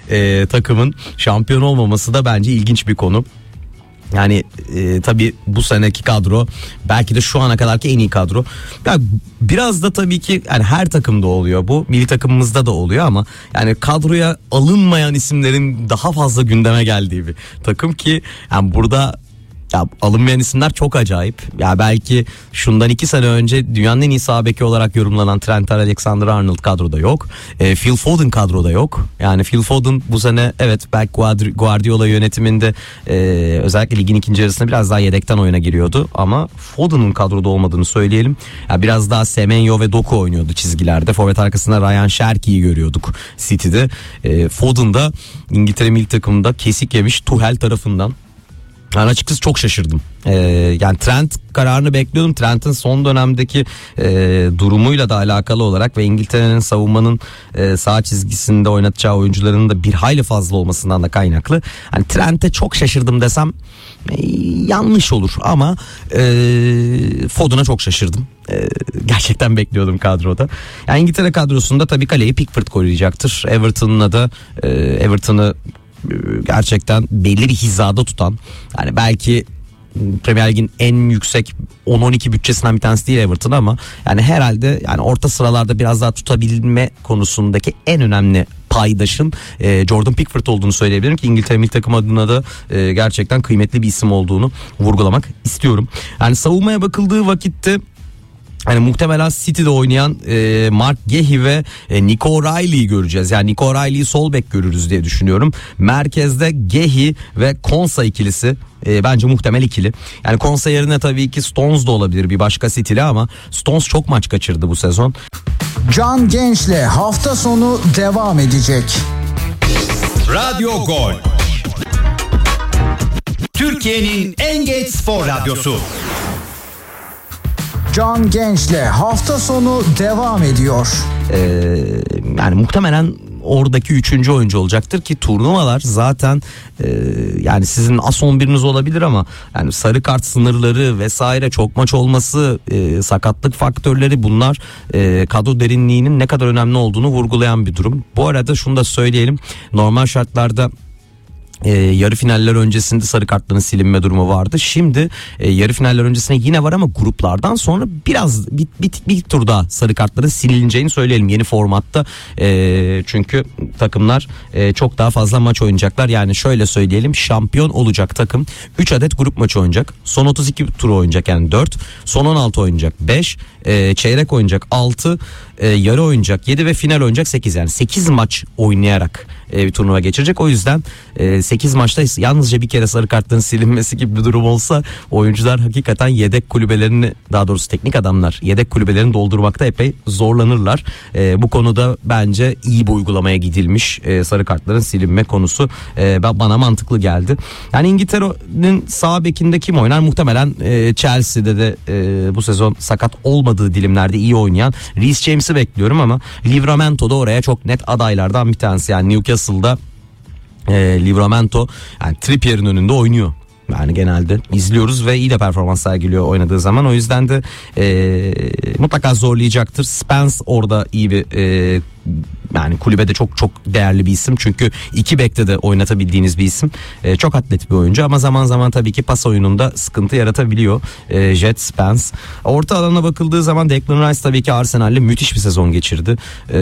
takımın şampiyon olmaması da bence ilginç bir konu. Yani tabii bu seneki kadro belki de şu ana kadarki en iyi kadro. Yani biraz da tabii ki yani her takımda oluyor bu. Milli takımımızda da oluyor ama yani kadroya alınmayan isimlerin daha fazla gündeme geldiği bir takım ki yani burada ya alınmayan isimler çok acayip. Ya belki şundan 2 sene önce dünyanın en iyi sağ beki olarak yorumlanan Trent Alexander-Arnold kadroda yok. Phil Foden kadroda yok. Yani Phil Foden bu sene evet belki Guardiola yönetiminde özellikle ligin ikinci yarısında biraz daha yedekten oyuna giriyordu. Ama Foden'ın kadroda olmadığını söyleyelim. Ya biraz daha Semenyo ve Doku oynuyordu çizgilerde. Forvet arkasında Ryan Cherki'yi görüyorduk City'de. Foden da İngiltere milli takımında kesik yemiş Tuchel tarafından. Ben açıkçası çok şaşırdım. Yani Trent kararını bekliyordum. Trent'in son dönemdeki durumuyla da alakalı olarak ve İngiltere'nin savunmanın sağ çizgisinde oynatacağı oyuncuların da bir hayli fazla olmasından da kaynaklı. Hani Trent'e çok şaşırdım desem yanlış olur ama Foden'a çok şaşırdım. Gerçekten bekliyordum kadroda. Yani İngiltere kadrosunda tabii kaleyi Pickford koruyacaktır. Everton'ı gerçekten belli bir hizada tutan, yani belki Premier Lig'in en yüksek 10-12 bütçesinden bir tanesi değil Everton ama yani herhalde yani orta sıralarda biraz daha tutabilme konusundaki en önemli paydaşın Jordan Pickford olduğunu söyleyebilirim ki İngiltere milli takım adına da gerçekten kıymetli bir isim olduğunu vurgulamak istiyorum. Yani savunmaya bakıldığı vakitte yani muhtemelen City'de oynayan Mark Gehi ve Nico Riley'i göreceğiz. Yani Nico Riley'i sol bek görürüz diye düşünüyorum. Merkezde Gehi ve Konsa ikilisi bence muhtemel ikili. Yani Konsa yerine tabii ki Stones da olabilir bir başka City'li ama Stones çok maç kaçırdı bu sezon. Can Genç'le hafta sonu devam edecek. Radyo Gol. Türkiye'nin en geç spor radyosu. Can Genç'le hafta sonu devam ediyor. Yani muhtemelen oradaki 3. oyuncu olacaktır ki turnuvalar zaten yani sizin as 11'iniz olabilir ama yani sarı kart sınırları vesaire, çok maç olması, sakatlık faktörleri, bunlar kadro derinliğinin ne kadar önemli olduğunu vurgulayan bir durum. Bu arada şunu da söyleyelim, normal şartlarda yarı finaller öncesinde sarı kartların silinme durumu vardı. Şimdi yarı finaller öncesine yine var ama gruplardan sonra biraz bir tur daha sarı kartların silineceğini söyleyelim yeni formatta. Çünkü takımlar çok daha fazla maç oynayacaklar. Yani şöyle söyleyelim, şampiyon olacak takım 3 adet grup maçı oynayacak. Son 32 turu oynayacak, yani 4. Son 16 oynayacak 5. Çeyrek oynayacak 6. Yarı oynayacak 7 ve final oynayacak 8. Yani 8 maç oynayarak bir turnuva geçirecek. O yüzden 8 maçta yalnızca bir kere sarı kartların silinmesi gibi bir durum olsa oyuncular hakikaten yedek kulübelerini, daha doğrusu teknik adamlar yedek kulübelerini doldurmakta epey zorlanırlar. Bu konuda bence iyi bir uygulamaya gidilmiş sarı kartların silinme konusu bana mantıklı geldi. Yani İngiltere'nin sağ bekinde kim oynar? Muhtemelen Chelsea'de de bu sezon sakat olmadığı dilimlerde iyi oynayan Reece James'i bekliyorum ama Livramento da oraya çok net adaylardan bir tanesi. Yani Newcastle'da Livramento yani Trippier'in önünde oynuyor. Yani genelde izliyoruz ve iyi de performans sergiliyor oynadığı zaman. O yüzden de mutlaka zorlayacaktır. Spence orada iyi bir yani kulübede çok çok değerli bir isim. Çünkü 2 bekte de oynatabildiğiniz bir isim. Çok atlet bir oyuncu ama zaman zaman tabii ki pas oyununda sıkıntı yaratabiliyor. Jet Spence. Orta alana bakıldığı zaman Declan Rice tabii ki Arsenal'le müthiş bir sezon geçirdi.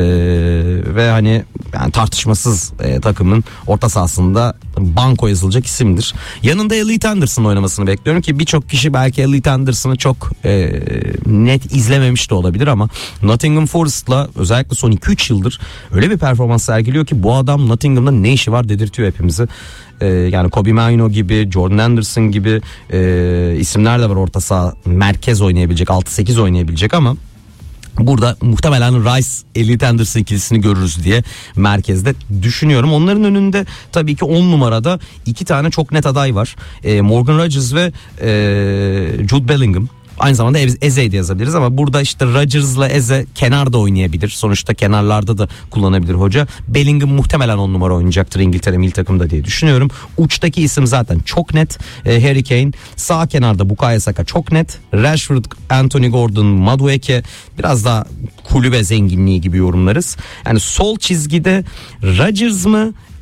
Ve hani yani tartışmasız takımın orta sahasında banko yazılacak isimdir. Yanında Elliot Anderson oynamasını bekliyorum ki birçok kişi belki Elliot Anderson'ı çok net izlememiş de olabilir ama Nottingham Forest'la özellikle son 2-3 yıldır öyle bir performans sergiliyor ki bu adam Nottingham'da ne işi var dedirtiyor hepimizi. Yani Kobe Mainoo gibi, Jordan Anderson gibi isimler de var orta saha, merkez oynayabilecek, 6-8 oynayabilecek ama burada muhtemelen Rice, Elliot Anderson ikilisini görürüz diye merkezde düşünüyorum. Onların önünde tabii ki 10 numarada 2 tane çok net aday var. Morgan Rodgers ve Jude Bellingham. Aynı zamanda Eze'yi de yazabiliriz ama burada işte Rodgers'la Eze kenarda oynayabilir. Sonuçta kenarlarda da kullanabilir hoca. Bellingham muhtemelen 10 numara oynayacaktır İngiltere milli takımda diye düşünüyorum. Uçtaki isim zaten çok net. Harry Kane. Sağ kenarda Bukayo Saka çok net. Rashford, Anthony Gordon, Madueke biraz daha kulübe zenginliği gibi yorumlarız. Yani sol çizgide Rodgers mı,